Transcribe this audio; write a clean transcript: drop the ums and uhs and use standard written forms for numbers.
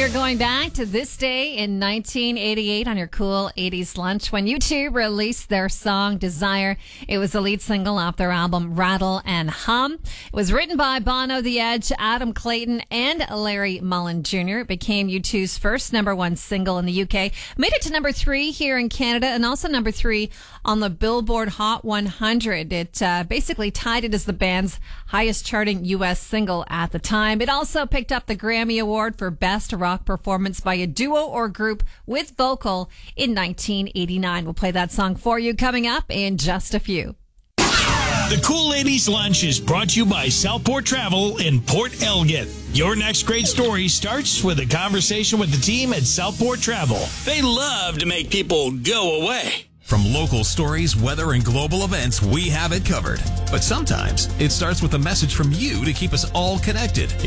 We're going back to this day in 1988 on your cool 80s lunch when U2 released their song Desire. It was the lead single off their album Rattle and Hum. It was written by Bono, The Edge, Adam Clayton, and Larry Mullen Jr. It became U2's first number one single in the UK. Made it to number 3 here in Canada and also number 3 on the Billboard Hot 100. It basically tied it as the band's highest charting U.S. single at the time. It also picked up the Grammy Award for Best Rock Performance by a Duo or Group with Vocal in 1989. We'll play that song for you coming up in just a few. The Cool Ladies Lunch is brought to you by Southport Travel in Port Elgin. Your next great story starts with a conversation with the team at Southport Travel. They love to make people go away. From local stories, weather, and global events, we have it covered. But sometimes it starts with a message from you to keep us all connected.